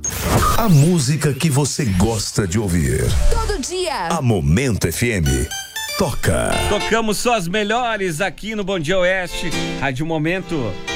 A música que você gosta de ouvir. Todo dia. A Momento FM. Toca. Tocamos só as melhores aqui no Bom Dia Oeste. Rádio Momento.